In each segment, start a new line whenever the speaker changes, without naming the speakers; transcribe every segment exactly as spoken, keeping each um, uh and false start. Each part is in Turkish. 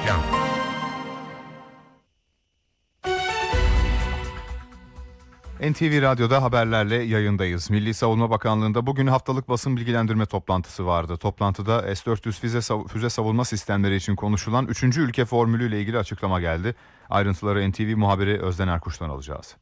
Reklam. N T V Radyo'da haberlerle yayındayız. Milli Savunma Bakanlığı'nda bugün haftalık basın bilgilendirme toplantısı vardı. Toplantıda S dört yüz füze, sav- füze savunma sistemleri için konuşulan üçüncü ülke formülüyle ilgili açıklama geldi. Ayrıntıları N T V muhabiri Özden Erkuş'tan alacağız.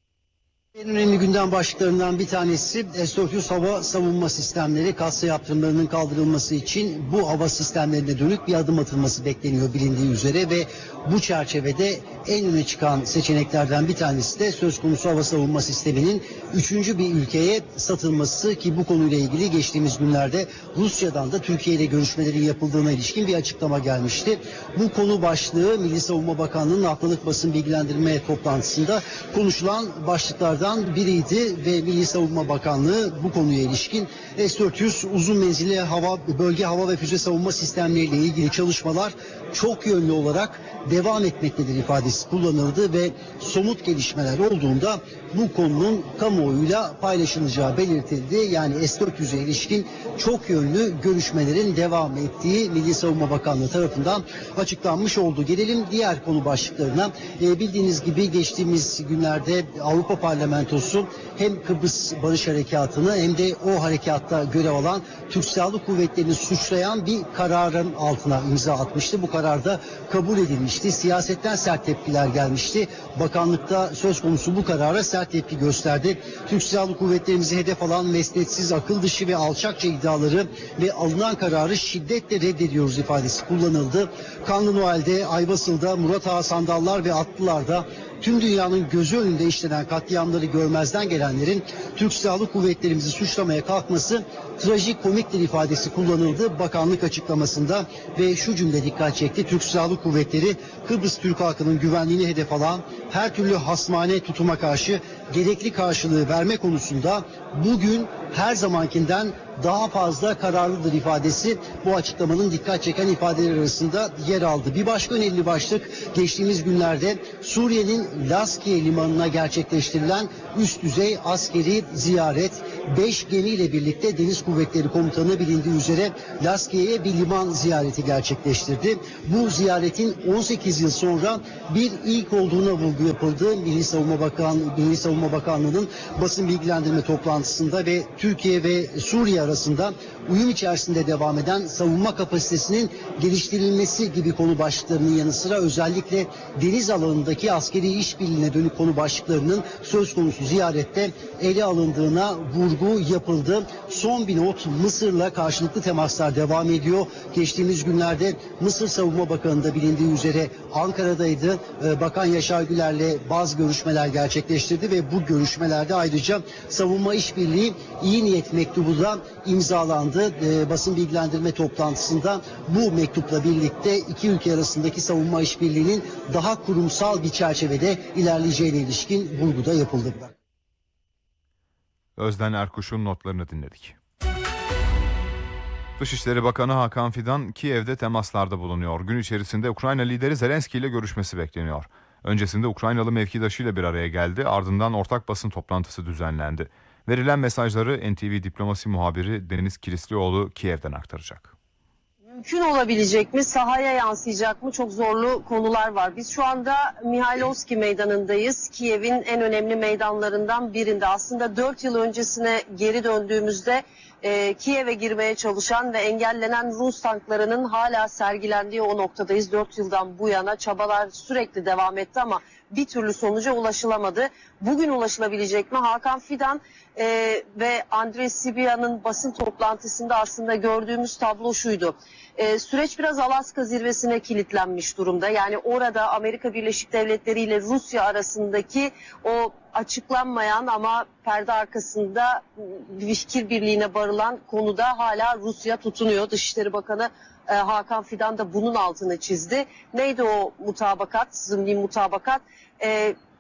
En önemli gündem başlıklarından bir tanesi S dört yüz hava savunma sistemleri. Kassa yaptırımlarının kaldırılması için bu hava sistemlerine dönük bir adım atılması bekleniyor bilindiği üzere ve bu çerçevede en öne çıkan seçeneklerden bir tanesi de söz konusu hava savunma sisteminin üçüncü bir ülkeye satılması ki bu konuyla ilgili geçtiğimiz günlerde Rusya'dan da Türkiye ile görüşmelerin yapıldığına ilişkin bir açıklama gelmişti. Bu konu başlığı Milli Savunma Bakanlığı'nın haftalık basın bilgilendirme toplantısında konuşulan başlıklardan biriydi ve Milli Savunma Bakanlığı bu konuya ilişkin S dört yüz uzun menzilli hava, bölge hava ve füze savunma sistemleriyle ilgili çalışmalar çok yönlü olarak devam etmektedir ifadesi kullanıldı ve somut gelişmeler olduğunda bu konunun kamuoyuyla paylaşılacağı belirtildi. Yani S dört yüze ilişkin çok yönlü görüşmelerin devam ettiği Milli Savunma Bakanlığı tarafından açıklanmış oldu. Gelelim diğer konu başlıklarına. E, bildiğiniz gibi geçtiğimiz günlerde Avrupa Parlamentosu hem Kıbrıs Barış Harekatı'nı hem de o harekatta görev alan Türk Silahlı Kuvvetleri'ni suçlayan bir kararın altına imza atmıştı. Bu karar da kabul edilmişti. Siyasetten sert tepkiler gelmişti. Bakanlıkta söz konusu bu karara sert tepki gösterdi. Türk Silahlı Kuvvetlerimizi hedef alan mesnetsiz, akıl dışı ve alçakça iddiaları ve alınan kararı şiddetle reddediyoruz ifadesi kullanıldı. Kanlı Noel'de, Ayvasıl'da, Murat Ağa Sandallar ve Atlılar'da tüm dünyanın gözü önünde işlenen katliamları görmezden gelenlerin Türk Silahlı Kuvvetlerimizi suçlamaya kalkması trajikomiktir ifadesi kullanıldı bakanlık açıklamasında ve şu cümle dikkat çekti. Türk Silahlı Kuvvetleri Kıbrıs Türk halkının güvenliğini hedef alan her türlü hasmane tutuma karşı gerekli karşılığı verme konusunda bugün her zamankinden daha fazla kararlıdır ifadesi bu açıklamanın dikkat çeken ifadeler arasında yer aldı. Bir başka önemli başlık geçtiğimiz günlerde Suriye'nin Laskiye limanına gerçekleştirilen üst düzey askeri ziyaret. beş gemiyle birlikte Deniz Kuvvetleri Komutanı bilindiği üzere Laskiye'ye bir liman ziyareti gerçekleştirdi. Bu ziyaretin on sekiz yıl sonra bir ilk olduğuna vurgu yapıldı. Milli Savunma Bakanlığı, Milli Savunma Bakanlığı'nın basın bilgilendirme toplantısında ve Türkiye ve Suriye arasında uyum içerisinde devam eden savunma kapasitesinin geliştirilmesi gibi konu başlıklarının yanı sıra özellikle deniz alanındaki askeri işbirliğine dönük konu başlıklarının söz konusu ziyarette ele alındığına vurgu yapıldı. Son bir not, Mısır'la karşılıklı temaslar devam ediyor. Geçtiğimiz günlerde Mısır Savunma Bakanı da bilindiği üzere Ankara'daydı. Bakan Yaşar Güler'le bazı görüşmeler gerçekleştirdi ve bu görüşmelerde ayrıca savunma işbirliği iyi niyet mektubu da imzalandı. E, basın bilgilendirme toplantısında bu mektupla birlikte iki ülke arasındaki savunma işbirliğinin daha kurumsal bir çerçevede ilerleyeceğine ilişkin vurgu da yapıldı.
Özden Erkuş'un notlarını dinledik. Dışişleri Bakanı Hakan Fidan Kiev'de temaslarda bulunuyor. Gün içerisinde Ukrayna lideri Zelenski ile görüşmesi bekleniyor. Öncesinde Ukraynalı mevkidaşıyla bir araya geldi, ardından ortak basın toplantısı düzenlendi. Verilen mesajları N T V diplomasi muhabiri Deniz Kilislioğlu Kiev'den aktaracak.
Mümkün olabilecek mi, sahaya yansıyacak mı, çok zorlu konular var. Biz şu anda Mihailovski meydanındayız. Kiev'in en önemli meydanlarından birinde. Aslında dört yıl öncesine geri döndüğümüzde e, Kiev'e girmeye çalışan ve engellenen Rus tanklarının hala sergilendiği o noktadayız. dört yıldan bu yana çabalar sürekli devam etti ama bir türlü sonuca ulaşılamadı. Bugün ulaşılabilecek mi? Hakan Fidan e, ve Andrei Sybian'ın basın toplantısında aslında gördüğümüz tablo şuydu. E, süreç biraz Alaska zirvesine kilitlenmiş durumda. Yani orada Amerika Birleşik Devletleri ile Rusya arasındaki o açıklanmayan ama perde arkasında bir fikir birliğine varılan konuda hala Rusya tutunuyor. Dışişleri Bakanı e, Hakan Fidan da bunun altını çizdi. Neydi o mutabakat, zımni mutabakat? E,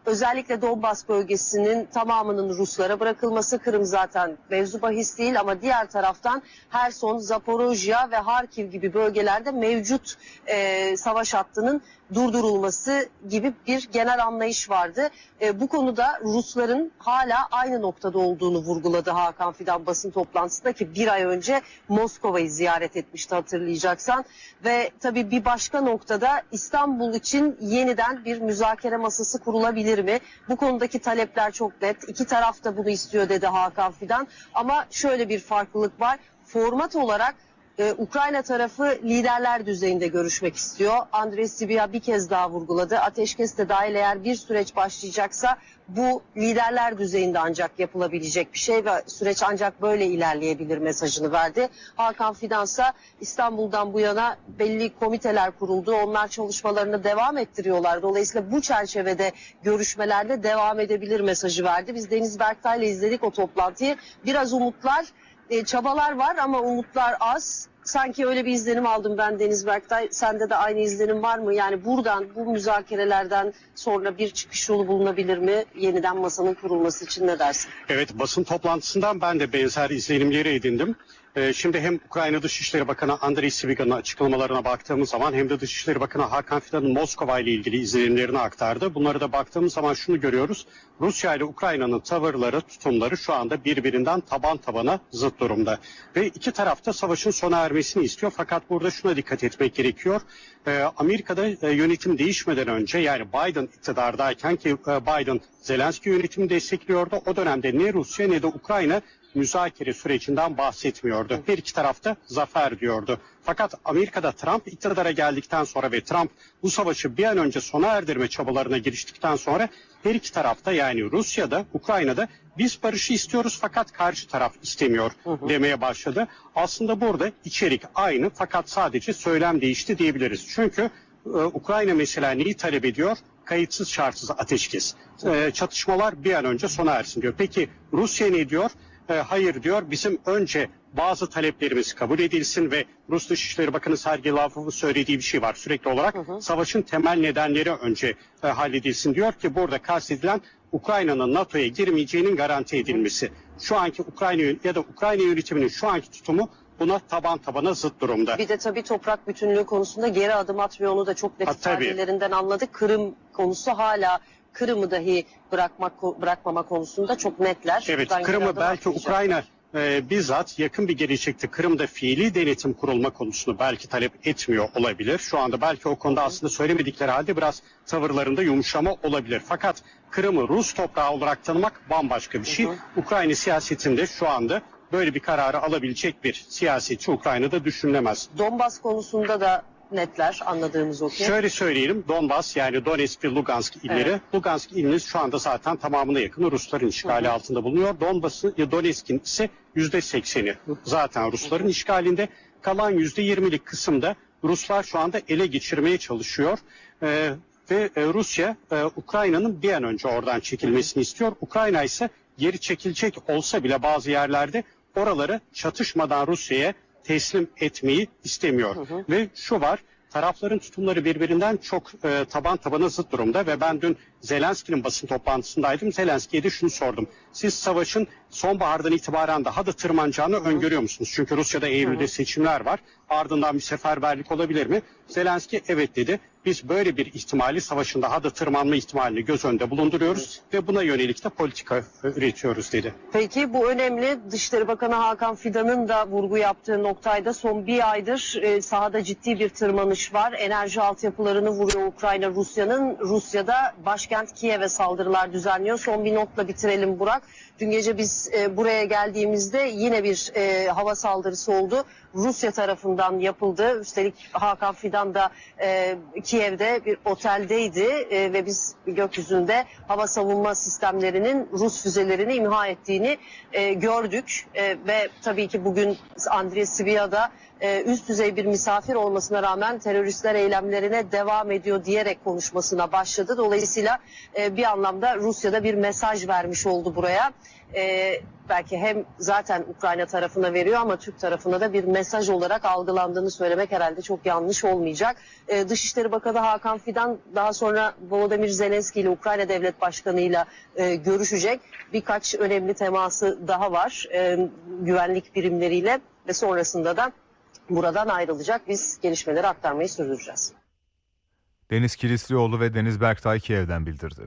özellikle Donbas bölgesinin tamamının Ruslara bırakılması. Kırım zaten mevzu bahis değil ama diğer taraftan Herson, Zaporojya ve Harkiv gibi bölgelerde mevcut e, savaş hattının durdurulması gibi bir genel anlayış vardı. E, bu konuda Rusların hala aynı noktada olduğunu vurguladı Hakan Fidan basın toplantısında, ki bir ay önce Moskova'yı ziyaret etmişti hatırlayacaksan. Ve tabii bir başka noktada İstanbul için yeniden bir müzakere masası kurulabilir mi? Bu konudaki talepler çok net. İki taraf da bunu istiyor dedi Hakan Fidan. Ama şöyle bir farklılık var. Format olarak Ee, Ukrayna tarafı liderler düzeyinde görüşmek istiyor. Andrei Sybiha bir kez daha vurguladı. Ateşkes de dahil eğer bir süreç başlayacaksa bu liderler düzeyinde ancak yapılabilecek bir şey ve süreç ancak böyle ilerleyebilir mesajını verdi. Hakan Fidansa İstanbul'dan bu yana belli komiteler kuruldu. Onlar çalışmalarını devam ettiriyorlar. Dolayısıyla bu çerçevede görüşmelerde devam edebilir mesajı verdi. Biz Deniz Berktay'la izledik o toplantıyı. Biraz umutlar, E, çabalar var ama umutlar az. Sanki öyle bir izlenim aldım ben Deniz Berktay. Sende de aynı izlenim var mı? Yani buradan, bu müzakerelerden sonra bir çıkış yolu bulunabilir mi? Yeniden masanın kurulması için ne dersin?
Evet, basın toplantısından ben de benzer izlenimleri edindim. Ee, şimdi hem Ukrayna Dışişleri Bakanı Andrei Sybiha'nın açıklamalarına baktığımız zaman hem de Dışişleri Bakanı Hakan Fidan'ın Moskova ile ilgili izlenimlerini aktardı. Bunları da baktığımız zaman şunu görüyoruz. Rusya ile Ukrayna'nın tavırları, tutumları şu anda birbirinden taban tabana zıt durumda. Ve iki taraf da savaşın sona ermesini istiyor. Fakat burada şuna dikkat etmek gerekiyor. Ee, Amerika'da e, yönetim değişmeden önce, yani Biden iktidardayken, ki e, Biden Zelenski yönetimi destekliyordu. O dönemde ne Rusya ne de Ukrayna müzakere sürecinden bahsetmiyordu. Her iki tarafta zafer diyordu. Fakat Amerika'da Trump iktidara geldikten sonra ve Trump bu savaşı bir an önce sona erdirme çabalarına giriştikten sonra her iki tarafta, yani Rusya'da, Ukrayna'da biz barışı istiyoruz fakat karşı taraf istemiyor demeye başladı. Aslında burada içerik aynı fakat sadece söylem değişti diyebiliriz. Çünkü e, Ukrayna mesela neyi talep ediyor? Kayıtsız şartsız ateşkes. E, çatışmalar bir an önce sona ersin diyor. Peki Rusya ne diyor? E, hayır diyor, bizim önce bazı taleplerimiz kabul edilsin ve Rus Dışişleri Bakanı Sergey Lavrov'un söylediği bir şey var sürekli olarak. Hı hı. Savaşın temel nedenleri önce e, halledilsin diyor ki burada kastedilen Ukrayna'nın NATO'ya girmeyeceğinin garanti edilmesi. Şu anki Ukrayna ya da Ukrayna yönetiminin şu anki tutumu buna taban tabana zıt durumda.
Bir de tabii toprak bütünlüğü konusunda geri adım atmıyor, onu da çok net ifadelerinden anladık. Kırım konusu hala, Kırım'ı dahi bırakmak bırakmama konusunda çok netler.
Evet,
Buradan
Kırım'ı belki Ukrayna e, bizzat yakın bir gelecekte Kırım'da fiili denetim kurulma konusunu belki talep etmiyor olabilir. Şu anda belki o konuda aslında söylemedikleri halde biraz tavırlarında yumuşama olabilir. Fakat Kırım'ı Rus toprağı olarak tanımak bambaşka bir şey. Hı hı. Ukrayna siyasetinde şu anda böyle bir kararı alabilecek bir siyasetçi Ukrayna'da düşünülemez.
Donbas konusunda da netler anladığımız o ki.
Şöyle söyleyelim, Donbas, yani Donetsk ve Lugansk illeri. Evet. Lugansk ilinin şu anda zaten tamamına yakını Rusların işgali, hı hı, altında bulunuyor. Donbas'ın ya Donetsk'in ise yüzde sekseni zaten Rusların, hı hı, işgalinde. Kalan yüzde yirmilik kısımda Ruslar şu anda ele geçirmeye çalışıyor. Ee, ve e, Rusya e, Ukrayna'nın bir an önce oradan çekilmesini istiyor. Ukrayna ise geri çekilecek olsa bile bazı yerlerde oraları çatışmadan Rusya'ya teslim etmeyi istemiyor. Hı hı. Ve şu var, tarafların tutumları birbirinden çok e, taban tabana zıt durumda ve ben dün Zelenski'nin basın toplantısındaydım. Zelenski'ye de şunu sordum. Siz savaşın sonbahardan itibaren daha da tırmanacağını, hı hı, öngörüyor musunuz? Çünkü Rusya'da Eylül'de, hı hı, seçimler var. Ardından bir seferberlik olabilir mi? Zelenski evet dedi. Biz böyle bir ihtimali, savaşın daha da tırmanma ihtimalini göz önünde bulunduruyoruz, hı, ve buna yönelik de politika üretiyoruz dedi.
Peki bu önemli. Dışişleri Bakanı Hakan Fidan'ın da vurgu yaptığı noktayda son bir aydır e, sahada ciddi bir tırmanış var. Enerji altyapılarını vuruyor Ukrayna Rusya'nın. Rusya'da başkent Kiev'e saldırılar düzenliyor. Son bir notla bitirelim Burak. Dün gece biz e, buraya geldiğimizde yine bir e, hava saldırısı oldu. Rusya tarafından yapıldı. Üstelik Hakan Fidan da e, Kiev'de bir oteldeydi e, ve biz gökyüzünde hava savunma sistemlerinin Rus füzelerini imha ettiğini e, gördük. E, ve tabii ki bugün Andrei Sybiha da e, üst düzey bir misafir olmasına rağmen teröristler eylemlerine devam ediyor diyerek konuşmasına başladı. Dolayısıyla e, bir anlamda Rusya'da bir mesaj vermiş oldu buraya. E, belki hem zaten Ukrayna tarafına veriyor ama Türk tarafına da bir mesaj olarak algılandığını söylemek herhalde çok yanlış olmayacak. E, Dışişleri Bakanı Hakan Fidan daha sonra Volodymyr Zelenski ile Ukrayna Devlet Başkanı ile e, görüşecek. Birkaç önemli teması daha var e, güvenlik birimleriyle ve sonrasında da buradan ayrılacak. Biz gelişmeleri aktarmayı sürdüreceğiz.
Deniz Kilislioğlu ve Deniz Berktay Kiev'den bildirdi.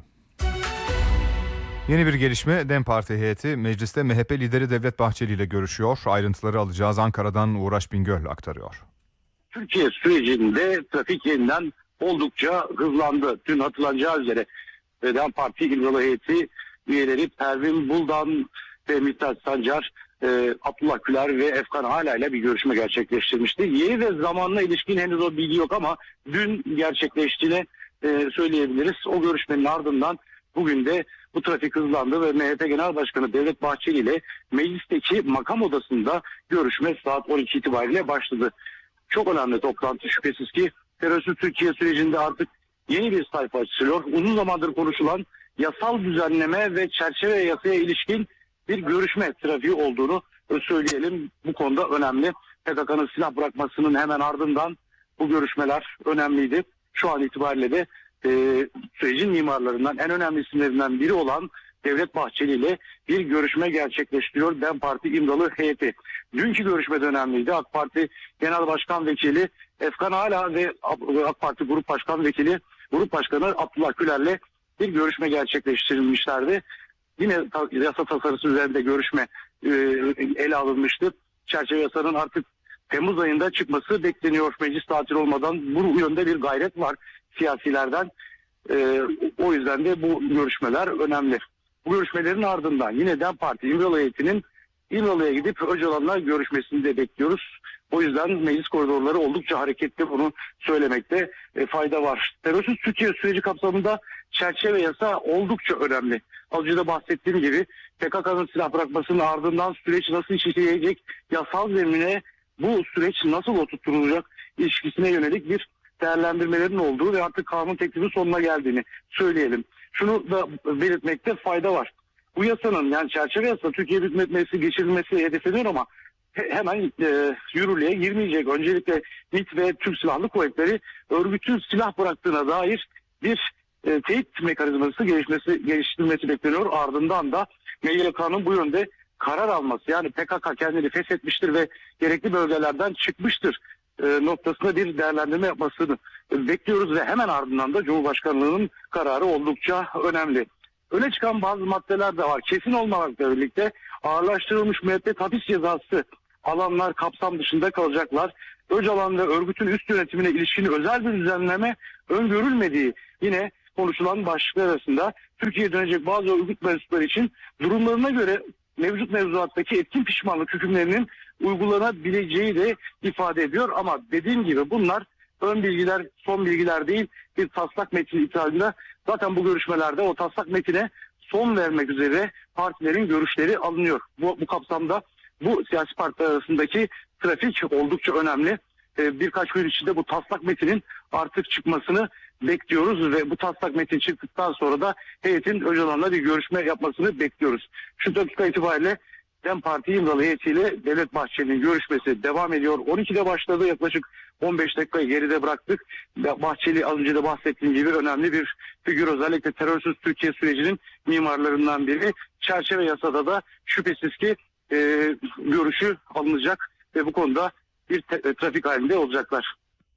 Yeni bir gelişme, DEM Parti heyeti mecliste M H P lideri Devlet Bahçeli ile görüşüyor. Ayrıntıları alacağız, Ankara'dan Uğraş Bingöl aktarıyor.
Türkiye sürecinde trafik yeniden oldukça hızlandı. Dün hatırlanacağı üzere DEM Parti İmralı heyeti üyeleri Pervin Buldan ve Mithat Sancar, e, Abdullah Güler ve Efkan Hala ile bir görüşme gerçekleştirmişti. Yeri ve zamanına ilişkin henüz o bilgi yok ama dün gerçekleştiğini e, söyleyebiliriz. O görüşmenin ardından bugün de bu trafik hızlandı ve M H P Genel Başkanı Devlet Bahçeli ile meclisteki makam odasında görüşme saat on iki itibariyle başladı. Çok önemli toplantı, şüphesiz ki terörsüz Türkiye sürecinde artık yeni bir sayfa açılıyor. Uzun zamandır konuşulan yasal düzenleme ve çerçeve yasaya ilişkin bir görüşme trafiği olduğunu söyleyelim. Bu konuda önemli. P K K'nın silah bırakmasının hemen ardından bu görüşmeler önemliydi. Şu an itibariyle de e, sürecin mimarlarından, en önemli isimlerinden biri olan Devlet Bahçeli ile bir görüşme gerçekleştiriyor DEM Parti İmralı heyeti. Dünkü görüşme de önemliydi. AK Parti Genel Başkan Vekili Efkan Hala ve AK Parti Grup Başkan Vekili Grup Başkanı Abdullah Güler'le bir görüşme gerçekleştirilmişlerdi. Yine yasa tasarısı üzerinde görüşme e, ele alınmıştı. Çerçeve yasanın artık Temmuz ayında çıkması bekleniyor. Meclis tatil olmadan bu yönde bir gayret var siyasilerden. E, o yüzden de bu görüşmeler önemli. Bu görüşmelerin ardından yine DEM Parti İmralı heyetinin İmralı'ya gidip Öcalan'la görüşmesini de bekliyoruz. O yüzden meclis koridorları oldukça hareketli, bunu söylemekte e, fayda var. Terörsüz Türkiye süreci kapsamında çerçeve yasa oldukça önemli. Az önce de bahsettiğim gibi P K K'nın silah bırakmasının ardından süreç nasıl işleyecek, yasal zemine bu süreç nasıl oturtulacak ilişkisine yönelik bir değerlendirmelerin olduğu ve artık kanun teklifi sonuna geldiğini söyleyelim. Şunu da belirtmekte fayda var. Bu yasanın, yani çerçeve yasa Türkiye Büyük Millet Meclisi geçirilmesi hedefleniyor ama he, hemen e, yürürlüğe girmeyecek. Öncelikle MİT ve Türk Silahlı Kuvvetleri örgütün silah bıraktığına dair bir e, teyit mekanizması gelişmesi, geliştirilmesi bekleniyor. Ardından da M Y L K'nın bu yönde karar alması, yani P K K kendini feshetmiştir ve gerekli bölgelerden çıkmıştır e, noktasında bir değerlendirme yapmasını e, bekliyoruz ve hemen ardından da Cumhurbaşkanlığı'nın kararı oldukça önemli. Öne çıkan bazı maddeler de var. Kesin olmamakla birlikte ağırlaştırılmış müebbet hapis cezası alanlar kapsam dışında kalacaklar. Öcalan ve örgütün üst yönetimine ilişkin özel bir düzenleme öngörülmediği yine konuşulan başlıklar arasında. Türkiye'ye dönecek bazı örgüt mensupları için durumlarına göre mevcut mevzuattaki etkin pişmanlık hükümlerinin uygulanabileceği de ifade ediyor. Ama dediğim gibi bunlar ön bilgiler, son bilgiler değil, bir taslak metni itibarıyla zaten bu görüşmelerde o taslak metine son vermek üzere partilerin görüşleri alınıyor. Bu, bu kapsamda bu siyasi partiler arasındaki trafik oldukça önemli. Ee, birkaç gün içinde bu taslak metinin artık çıkmasını bekliyoruz ve bu taslak metin çıktıktan sonra da heyetin Öcalan'la bir görüşme yapmasını bekliyoruz. Şu dakika itibariyle DEM Parti İmralı heyetiyle Devlet Bahçeli'nin görüşmesi devam ediyor. on ikide başladı, yaklaşık on beş dakikayı geride bıraktık. Bahçeli az önce de bahsettiğim gibi önemli bir figür, özellikle terörsüz Türkiye sürecinin mimarlarından biri. Çerçeve yasada da şüphesiz ki e, görüşü alınacak ve bu konuda bir te- trafik halinde olacaklar.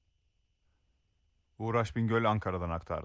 Uğraş Bingöl Ankara'dan aktardı.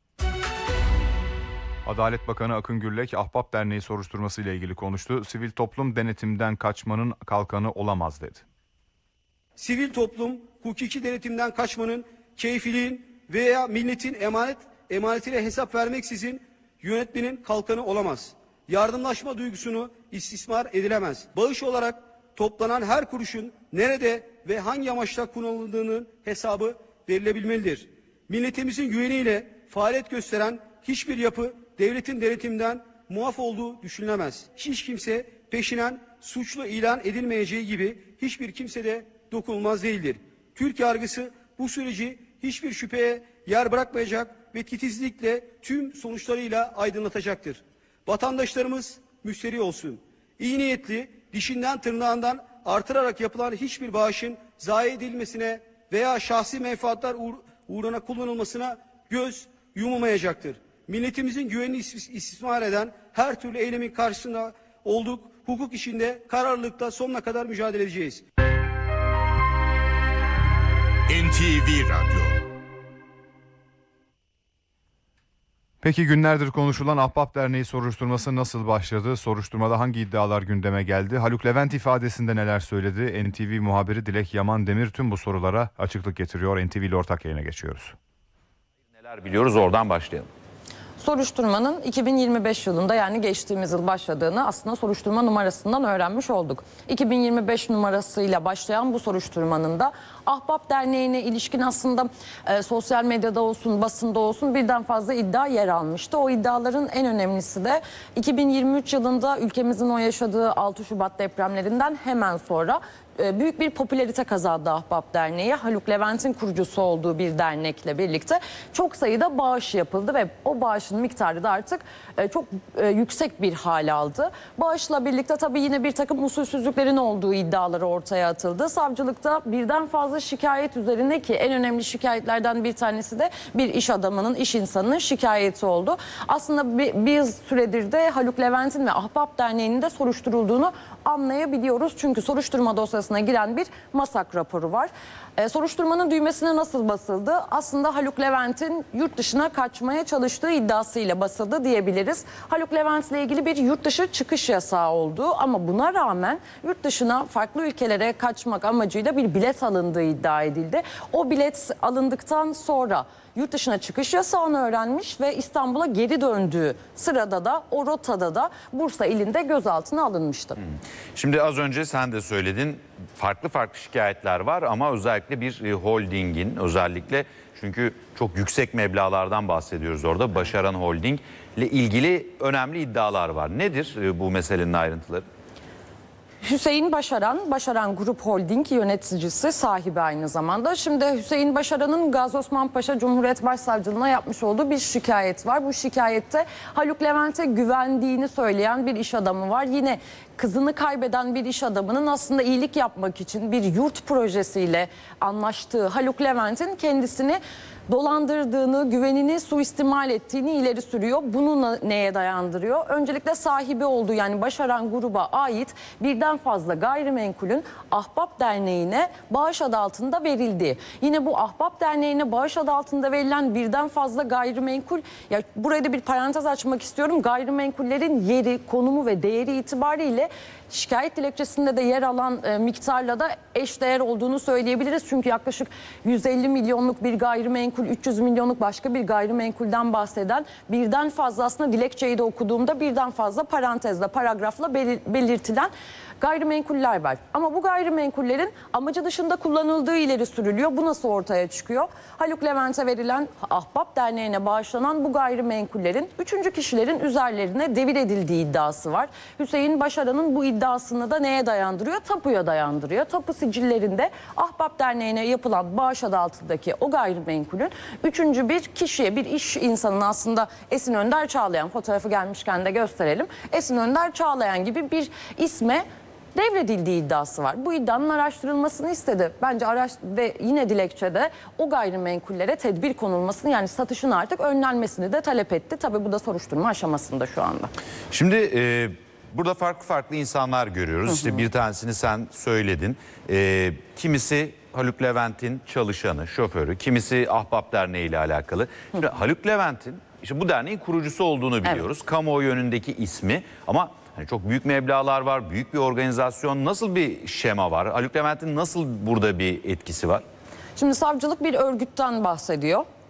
Adalet Bakanı Akın Gürlek, Ahbap Derneği soruşturması ile ilgili konuştu. Sivil toplum denetimden kaçmanın kalkanı olamaz dedi.
Sivil toplum hukuki denetimden kaçmanın, keyfiliğin veya milletin emanet emanetiyle hesap vermeksizin yönetmenin kalkanı olamaz. Yardımlaşma duygusunu istismar edilemez. Bağış olarak toplanan her kuruşun nerede ve hangi amaçla kullanıldığının hesabı verilebilmelidir. Milletimizin güveniyle faaliyet gösteren hiçbir yapı devletin denetiminden muaf olduğu düşünülemez. Hiç kimse peşinen suçlu ilan edilmeyeceği gibi hiçbir kimse de dokunulmaz değildir. Türk yargısı bu süreci hiçbir şüpheye yer bırakmayacak ve titizlikle tüm sonuçlarıyla aydınlatacaktır. Vatandaşlarımız müşteri olsun. İyi niyetli, dişinden tırnağından artırarak yapılan hiçbir bağışın zayi edilmesine veya şahsi menfaatler uğr uğruna kullanılmasına göz yumulmayacaktır. Milletimizin güvenini istismar eden her türlü eylemin karşısında olduk. Hukuk işinde kararlılıkla sonuna kadar mücadele edeceğiz.
N T V Radyo.
Peki günlerdir konuşulan Ahbap Derneği soruşturması nasıl başladı? Soruşturmada hangi iddialar gündeme geldi? Haluk Levent ifadesinde neler söyledi? N T V muhabiri Dilek Yaman Demir tüm bu sorulara açıklık getiriyor. N T V ile ortak yayına geçiyoruz.
Neler biliyoruz, oradan başlayalım.
Soruşturmanın iki bin yirmi beş yılında, yani geçtiğimiz yıl başladığını aslında soruşturma numarasından öğrenmiş olduk. iki bin yirmi beş numarasıyla başlayan bu soruşturmanın da Ahbap Derneği'ne ilişkin aslında e, sosyal medyada olsun, basında olsun birden fazla iddia yer almıştı. O iddiaların en önemlisi de iki bin yirmi üç yılında ülkemizin o yaşadığı altı Şubat depremlerinden hemen sonra büyük bir popülarite kazandı Ahbap Derneği. Haluk Levent'in kurucusu olduğu bir dernekle birlikte çok sayıda bağış yapıldı ve o bağışın miktarı da artık çok yüksek bir hal aldı. Bağışla birlikte tabii yine bir takım usulsüzlüklerin olduğu iddiaları ortaya atıldı. Savcılıkta birden fazla şikayet üzerine, ki en önemli şikayetlerden bir tanesi de bir iş adamının, iş insanının şikayeti oldu. Aslında bir süredir de Haluk Levent'in ve Ahbap Derneği'nin de soruşturulduğunu anlayabiliyoruz. Çünkü soruşturma dosyasına giren bir MASAK raporu var. E, soruşturmanın düğmesine nasıl basıldı? Aslında Haluk Levent'in yurt dışına kaçmaya çalıştığı iddiasıyla basıldı diyebiliriz. Haluk Levent ile ilgili bir yurt dışı çıkış yasağı oldu ama buna rağmen yurt dışına, farklı ülkelere kaçmak amacıyla bir bilet alındığı iddia edildi. O bilet alındıktan sonra yurt dışına çıkış yasağını öğrenmiş ve İstanbul'a geri döndüğü sırada da o rotada da Bursa ilinde gözaltına alınmıştı.
Şimdi az önce sen de söyledin, farklı farklı şikayetler var ama özellikle bir holdingin, özellikle çünkü çok yüksek meblağlardan bahsediyoruz orada, Başaran Holding ile ilgili önemli iddialar var. Nedir bu meselenin ayrıntıları?
Hüseyin Başaran, Başaran Grup Holding yöneticisi, sahibi aynı zamanda. Şimdi Hüseyin Başaran'ın Gazi Osman Paşa Cumhuriyet Başsavcılığına yapmış olduğu bir şikayet var. Bu şikayette Haluk Levent'e güvendiğini söyleyen bir iş adamı var. Yine kızını kaybeden bir iş adamının aslında iyilik yapmak için bir yurt projesiyle anlaştığı Haluk Levent'in kendisini dolandırdığını, güvenini suistimal ettiğini ileri sürüyor. Bunu neye dayandırıyor? Öncelikle sahibi olduğu, yani Başaran Gruba ait birden fazla gayrimenkulün Ahbap Derneği'ne bağış adı altında verildiği. Yine bu Ahbap Derneği'ne bağış adı altında verilen birden fazla gayrimenkul, ya burada bir parantez açmak istiyorum. Gayrimenkullerin yeri, konumu ve değeri itibariyle şikayet dilekçesinde de yer alan e, miktarla da eşdeğer olduğunu söyleyebiliriz. Çünkü yaklaşık yüz elli milyonluk bir gayrimenkul, üç yüz milyonluk başka bir gayrimenkulden bahseden birden fazla, aslında dilekçeyi de okuduğumda birden fazla parantezle, paragrafla belirtilen gayrimenkuller var. Ama bu gayrimenkullerin amacı dışında kullanıldığı ileri sürülüyor. Bu nasıl ortaya çıkıyor? Haluk Levent'e verilen, Ahbap Derneği'ne bağışlanan bu gayrimenkullerin üçüncü kişilerin üzerlerine devir edildiği iddiası var. Hüseyin Başaran'ın bu iddiasını da neye dayandırıyor? Tapuya dayandırıyor. Tapu sicillerinde Ahbap Derneği'ne yapılan bağış adı altındaki o gayrimenkulün üçüncü bir kişiye, bir iş insanının, aslında Esin Önder Çağlayan, fotoğrafı gelmişken de gösterelim. Esin Önder Çağlayan gibi bir isme devredildiği iddiası var. Bu iddianın araştırılmasını istedi. Bence araş ve yine dilekçede o gayrimenkullere tedbir konulmasını, yani satışın artık önlenmesini de talep etti. Tabii bu da soruşturma aşamasında şu anda.
Şimdi e, burada farklı farklı insanlar görüyoruz. Hı hı. İşte bir tanesini sen söyledin. E, kimisi Haluk Levent'in çalışanı, şoförü, kimisi Ahbap Derneği ile alakalı. Şimdi Haluk Levent'in işte bu derneğin kurucusu olduğunu biliyoruz. Evet. Kamuoyu yönündeki ismi, ama hani çok büyük meblağlar var, büyük bir organizasyon. Nasıl bir şema var? Haluk Levent'in nasıl burada bir etkisi var?
Şimdi savcılık bir örgütten bahsediyor.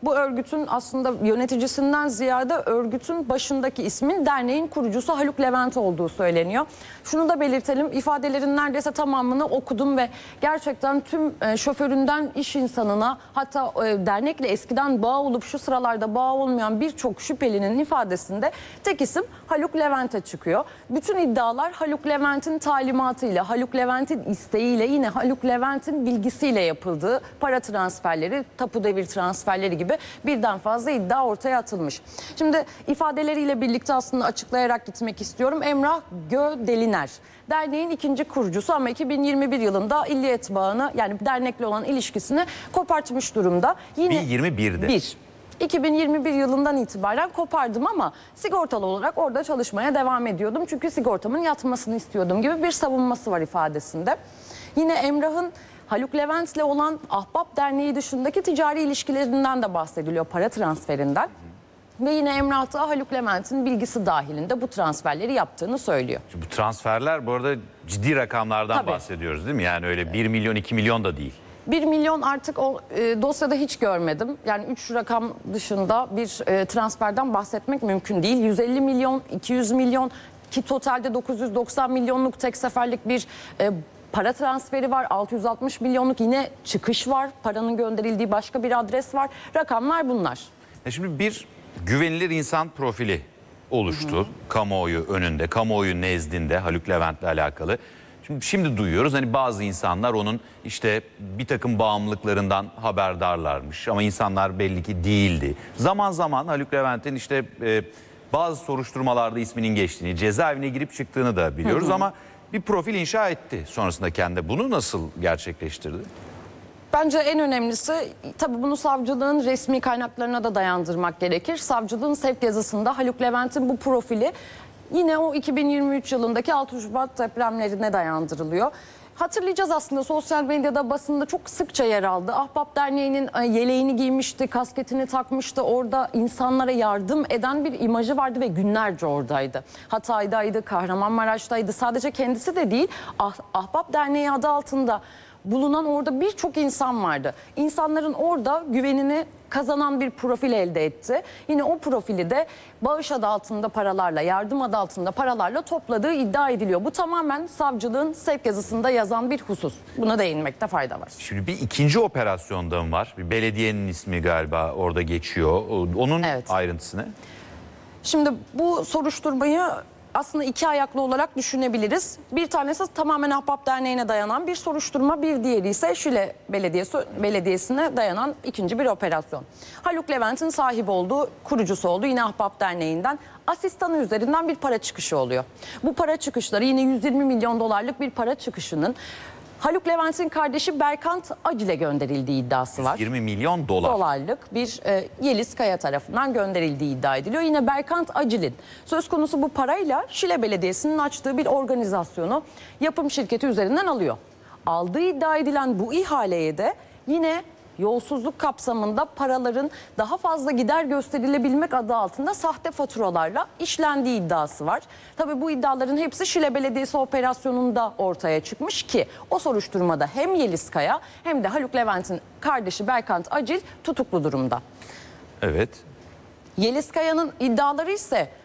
Bu örgütün aslında yöneticisinden ziyade örgütün başındaki ismin derneğin kurucusu Haluk Levent olduğu söyleniyor. Şunu da belirtelim, ifadelerin neredeyse tamamını okudum ve gerçekten tüm e, şoföründen iş insanına, hatta e, dernekle eskiden bağ olup şu sıralarda bağ olmayan birçok şüphelinin ifadesinde tek isim Haluk Levent'e çıkıyor. Bütün iddialar Haluk Levent'in talimatıyla, Haluk Levent'in isteğiyle, yine Haluk Levent'in bilgisiyle yapıldığı para transferleri, tapu devir transferleri gibi birden fazla iddia ortaya atılmış. Şimdi ifadeleriyle birlikte aslında açıklayarak gitmek istiyorum. Emrah Gödeliner, derneğin ikinci kurucusu ama iki bin yirmi bir yılında illiyet bağını, yani dernekle olan ilişkisini kopartmış durumda. Yine
bin yirmi birde.
Bir. iki bin yirmi bir yılından itibaren kopardım ama sigortalı olarak orada çalışmaya devam ediyordum. Çünkü sigortamın yatmasını istiyordum gibi bir savunması var ifadesinde. Yine Emrah'ın Haluk Levent'le olan Ahbap Derneği dışındaki ticari ilişkilerinden de bahsediliyor, para transferinden. Ve yine Emrah da Haluk Levent'in bilgisi dahilinde bu transferleri yaptığını söylüyor.
Şimdi bu transferler bu arada ciddi rakamlardan
Tabii.
bahsediyoruz değil mi? Yani öyle bir milyon iki milyon da değil.
bir milyon artık o e, dosyada hiç görmedim. Yani üç rakam dışında bir e, transferden bahsetmek mümkün değil. yüz elli milyon, iki yüz milyon ki totalde dokuz yüz doksan milyonluk tek seferlik bir e, para transferi var. altı yüz altmış milyonluk yine çıkış var. Paranın gönderildiği başka bir adres var. Rakamlar bunlar.
E şimdi bir güvenilir insan profili oluştu. Hı hı. Kamuoyu önünde, kamuoyu nezdinde Haluk Levent'le alakalı. Şimdi, şimdi duyuyoruz hani bazı insanlar onun işte bir takım bağımlılıklarından haberdarlarmış ama insanlar belli ki değildi. Zaman zaman Haluk Levent'in işte e, bazı soruşturmalarda isminin geçtiğini, cezaevine girip çıktığını da biliyoruz. Hı hı. Ama bir profil inşa etti sonrasında kendi. Bunu nasıl gerçekleştirdi?
Bence en önemlisi, tabii bunu savcılığın resmi kaynaklarına da dayandırmak gerekir. Savcılığın sevk yazısında Haluk Levent'in bu profili yine o iki bin yirmi üç yılındaki altı Şubat depremlerine dayandırılıyor. Hatırlayacağız, aslında sosyal medyada, basında çok sıkça yer aldı. Ahbap Derneği'nin yeleğini giymişti, kasketini takmıştı. Orada insanlara yardım eden bir imajı vardı ve günlerce oradaydı. Hatay'daydı, Kahramanmaraş'taydı. Sadece kendisi de değil, ah Ahbap Derneği adı altında bulunan orada birçok insan vardı. İnsanların orada güvenini kazanan bir profil elde etti. Yine o profili de bağış adı altında paralarla, yardım adı altında paralarla topladığı iddia ediliyor. Bu tamamen savcılığın sevk yazısında yazan bir husus. Buna değinmekte fayda var.
Şimdi bir ikinci operasyonda mı var? Bir belediyenin ismi galiba orada geçiyor. Onun evet. ayrıntısı ne?
Şimdi bu soruşturmayı aslında iki ayaklı olarak düşünebiliriz. Bir tanesi tamamen Ahbap Derneği'ne dayanan bir soruşturma, bir diğeri ise Şile Belediyesi, Belediyesi'ne dayanan ikinci bir operasyon. Haluk Levent'in sahibi olduğu, kurucusu olduğu yine Ahbap Derneği'nden asistanı üzerinden bir para çıkışı oluyor. Bu para çıkışları yine yüz yirmi milyon dolarlık bir para çıkışının Haluk Levent'in kardeşi Berkant Acil'e gönderildiği iddiası var.
yüz yirmi milyon dolar.
Dolarlık bir e, Yeliz Kaya tarafından gönderildiği iddia ediliyor. Yine Berkant Acil'in söz konusu bu parayla Şile Belediyesi'nin açtığı bir organizasyonu yapım şirketi üzerinden alıyor. Aldığı iddia edilen bu ihaleye de yine yolsuzluk kapsamında paraların daha fazla gider gösterilebilmek adı altında sahte faturalarla işlendiği iddiası var. Tabii bu iddiaların hepsi Şile Belediyesi operasyonunda ortaya çıkmış ki o soruşturmada hem Yeliz Kaya hem de Haluk Levent'in kardeşi Berkant Acil tutuklu durumda.
Evet.
Yeliz Kaya'nın iddiaları ise